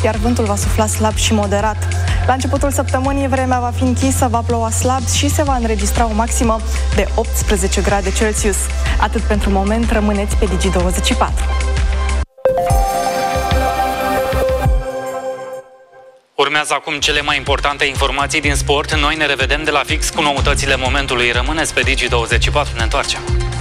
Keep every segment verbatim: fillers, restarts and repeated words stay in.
iar vântul va sufla slab și moderat. La începutul săptămânii, vremea va fi închisă, va ploua slab și se va înregistra o maximă de optsprezece grade Celsius. Atât pentru moment, rămâneți pe Digi douăzeci și patru. Urmează acum cele mai importante informații din sport. Noi ne revedem de la fix cu noutățile momentului. Rămâneți pe Digi douăzeci și patru, ne întoarcem.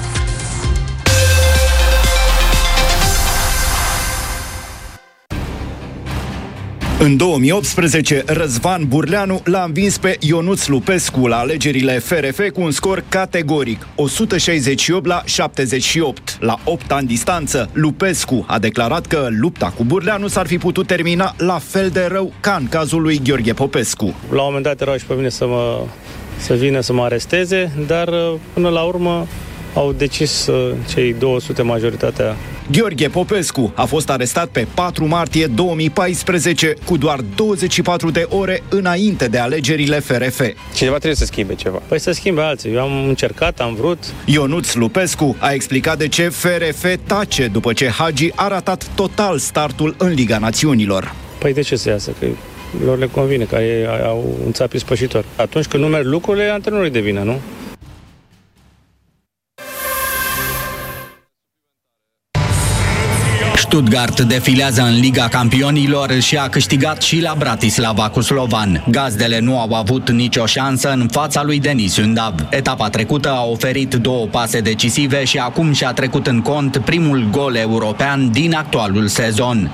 În două mii optsprezece, Răzvan Burleanu l-a învins pe Ionuț Lupescu la alegerile F R F cu un scor categoric, o sută șaizeci și opt la șaptezeci și opt. La opt ani distanță, Lupescu a declarat că lupta cu Burleanu s-ar fi putut termina la fel de rău ca în cazul lui Gheorghe Popescu. La un moment dat erau și pe mine să mă să vină să mă aresteze, dar până la urmă au decis cei două sute majoritatea. Gheorghe Popescu a fost arestat pe patru martie două mii paisprezece, cu doar douăzeci și patru de ore înainte de alegerile F R F. Cineva trebuie să schimbe ceva. Păi să schimbe alții. Eu am încercat, am vrut. Ionuț Lupescu a explicat de ce F R F tace după ce Hagi a ratat total startul în Liga Națiunilor. Păi de ce să iasă? Că lor le convine, că ei au un țapi spășitor. Atunci când nu merg lucrurile, antrenorul de vină, nu? Stuttgart defilează în Liga Campionilor și a câștigat și la Bratislava cu Slovan. Gazdele nu au avut nicio șansă în fața lui Denis Undav. Etapa trecută a oferit două pase decisive și acum și-a trecut în cont primul gol european din actualul sezon.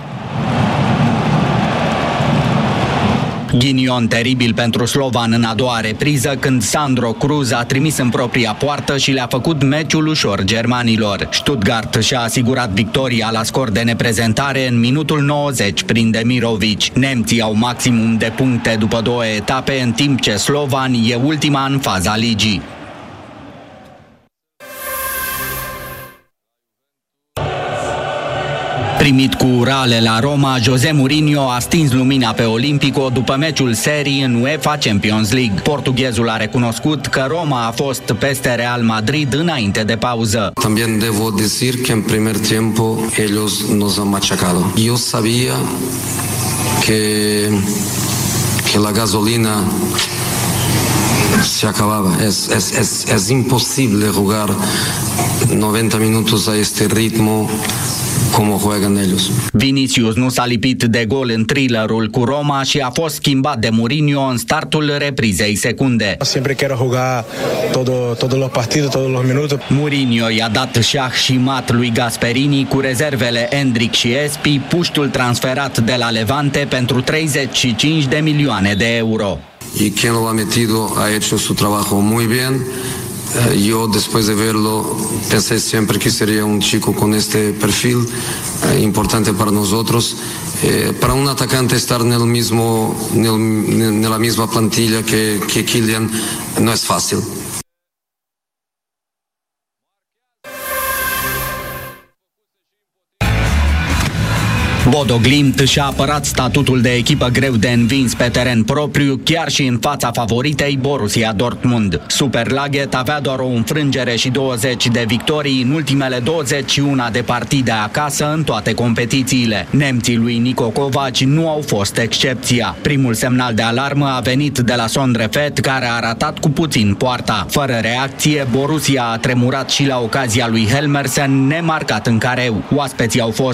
Ghinion teribil pentru Slovan în a doua repriză, când Sandro Cruz a trimis în propria poartă și le-a făcut meciul ușor germanilor. Stuttgart și-a asigurat victoria la scor de neprezentare în minutul nouăzeci prin Demirovic. Nemții au maximum de puncte după două etape, în timp ce Slovan e ultima în faza ligii. Primit cu urale la Roma, José Mourinho a stins lumina pe Olimpico după meciul serii în UEFA Champions League. Portughezul a recunoscut că Roma a fost peste Real Madrid înainte de pauză. También debo decir que en primer tiempo ellos nos han machacado. Yo sabía que que la gasolina se acababa. Es es es es imposible jugar noventa minutos a este ritmo como juegan ellos. Vinicius nu s-a lipit de gol în thrillerul cu Roma și a fost schimbat de Mourinho în startul reprizei secunde. Siempre quiero jugar todo, todos los partidos, todos los minutos. Mourinho i-a dat șah și mat lui Gasperini cu rezervele Endrick și Espi, puștul transferat de la Levante pentru treizeci și cinci de milioane de euro. Y quien lo ha metido ha hecho su trabajo muy bien. Yo, después de verlo, pensé siempre que sería un chico con este perfil eh, importante para nosotros. Eh, para un atacante estar en el mismo, en, el, en la misma plantilla que, que Kylian no es fácil. Bodo Glimt și-a apărat statutul de echipă greu de învins pe teren propriu, chiar și în fața favoritei Borussia Dortmund. Superlaget avea doar o înfrângere și douăzeci de victorii în ultimele douăzeci și unu de partide acasă în toate competițiile. Nemții lui Niko Kovac nu au fost excepția. Primul semnal de alarmă a venit de la Sondrefet, care a ratat cu puțin poarta. Fără reacție, Borussia a tremurat și la ocazia lui Helmersen, nemarcat în careu. Oaspeții au fost